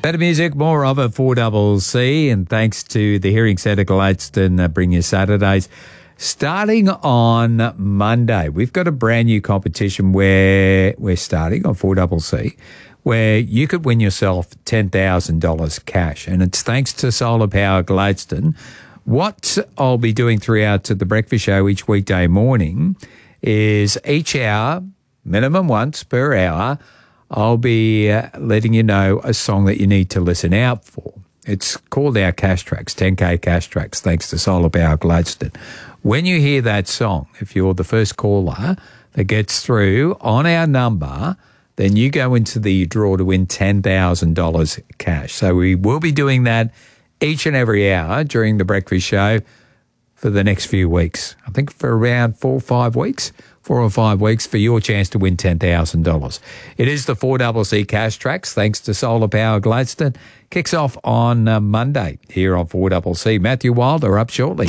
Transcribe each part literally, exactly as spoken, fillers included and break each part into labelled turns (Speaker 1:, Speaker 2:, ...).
Speaker 1: Better music, more of it, four C C, and thanks to the Hearing Centre Gladstone, uh, bring you Saturdays. Starting on Monday, we've got a brand new competition where we're starting on four C C, where you could win yourself ten thousand dollars cash, and it's thanks to Solar Power Gladstone. What I'll be doing throughout the breakfast show each weekday morning is each hour, minimum once per hour, I'll be uh, letting you know a song that you need to listen out for. It's called our Cash Tracks, ten K Cash Tracks, thanks to Solar Power Gladstone. When you hear that song, if you're the first caller that gets through on our number, then you go into the draw to win ten thousand dollars cash. So we will be doing that each and every hour during the breakfast show for the next few weeks. I think for around four or five weeks. Four or five weeks for your chance to win ten thousand dollars. It is the four C C Cash Tracks, thanks to Solar Power Gladstone. Kicks off on uh, Monday here on four C C. Matthew Wilder up shortly.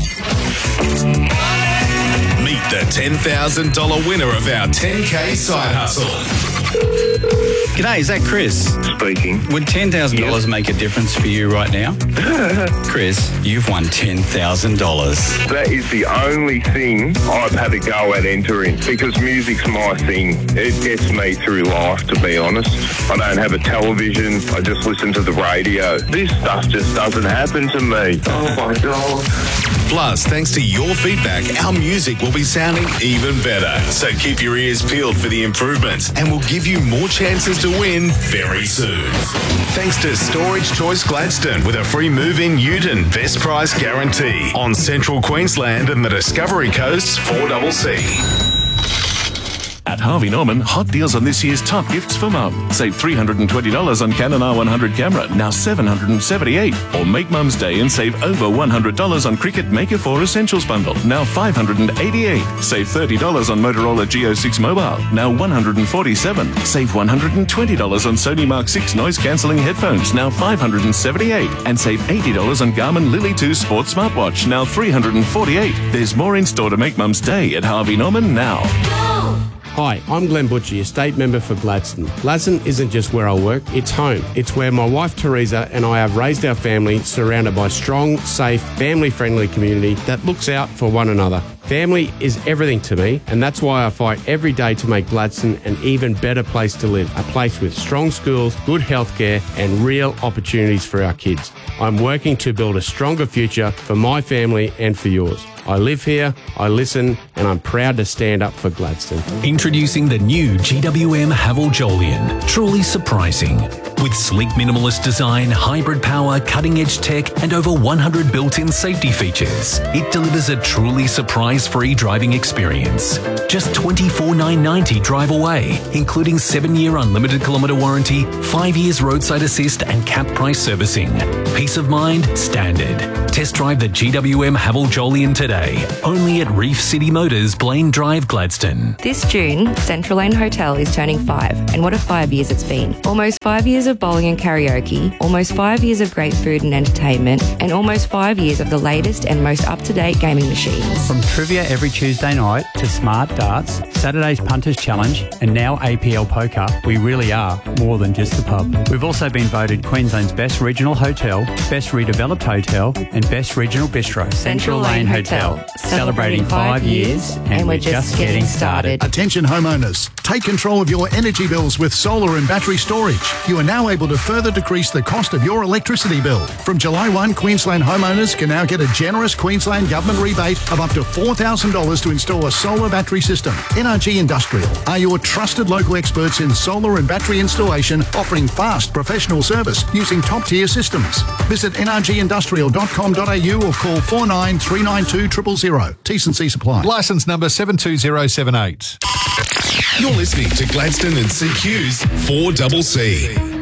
Speaker 2: Meet the ten thousand dollars winner of our ten K Side Hustle.
Speaker 3: G'day, is that Chris?
Speaker 4: Speaking.
Speaker 3: Would ten thousand dollars
Speaker 4: Yep.
Speaker 3: make a difference for you right now? Chris, you've won ten thousand dollars.
Speaker 4: That is the only thing I've had to go at entering because music's my thing. It gets me through life, to be honest. I don't have a television. I just listen to the radio. This stuff just doesn't happen to me. Oh, my God.
Speaker 2: Plus, thanks to your feedback, our music will be sounding even better. So keep your ears peeled for the improvements, and we'll give you more chances to win very soon. Thanks to Storage Choice Gladstone with a free move-in ute and best price guarantee on Central Queensland and the Discovery Coast's four C C.
Speaker 5: At Harvey Norman, hot deals on this year's top gifts for mum. Save three hundred twenty dollars on Canon R one hundred camera, now seven hundred seventy-eight dollars. Or make Mum's Day and save over one hundred dollars on Cricut Maker four Essentials Bundle, now five hundred eighty-eight dollars. Save thirty dollars on Motorola G O six Mobile, now one hundred forty-seven dollars. Save one hundred twenty dollars on Sony Mark six noise-cancelling headphones, now five hundred seventy-eight dollars. And save eighty dollars on Garmin Lily two Sports Smartwatch, now three hundred forty-eight dollars. There's more in store to make Mum's Day at Harvey Norman now.
Speaker 6: Hi, I'm Glenn Butchie, estate member for Gladstone. Gladstone isn't just where I work, it's home. It's where my wife Teresa and I have raised our family, surrounded by a strong, safe, family-friendly community that looks out for one another. Family is everything to me, and that's why I fight every day to make Gladstone an even better place to live, a place with strong schools, good healthcare, and real opportunities for our kids. I'm working to build a stronger future for my family and for yours. I live here, I listen, and I'm proud to stand up for Gladstone.
Speaker 7: Introducing the new G W M Haval Jolyon. Truly surprising. With sleek minimalist design, hybrid power, cutting-edge tech, and over one hundred built-in safety features, it delivers a truly surprise-free driving experience. Just twenty-four thousand nine hundred ninety dollars drive away, including seven-year unlimited kilometre warranty, five years roadside assist, and cap price servicing. Peace of mind, standard. Test drive the G W M Haval Jolyon today, only at Reef City Motors, Blaine Drive, Gladstone.
Speaker 8: This June, Central Lane Hotel is turning five, and what a five years it's been. Almost five years of bowling and karaoke, almost five years of great food and entertainment, and almost five years of the latest and most up-to-date gaming machines.
Speaker 9: From trivia every Tuesday night to smart darts, Saturday's Punters Challenge, and now A P L Poker, we really are more than just the pub. We've also been voted Queensland's best regional hotel, best redeveloped hotel, and best regional bistro.
Speaker 8: Central Lane Hotel,
Speaker 9: celebrating five years, and we're just getting started.
Speaker 10: Attention homeowners, take control of your energy bills with solar and battery storage. You are now able to further decrease the cost of your electricity bill. From July first, Queensland homeowners can now get a generous Queensland government rebate of up to four thousand dollars to install a solar battery system. N R G Industrial are your trusted local experts in solar and battery installation, offering fast professional service using top-tier systems. Visit n r g industrial dot com dot a u or call four nine three nine two zero zero zero. T's and C's apply.
Speaker 11: Licence number seven two zero seven eight.
Speaker 2: You're listening to Gladstone and C Q's four C C.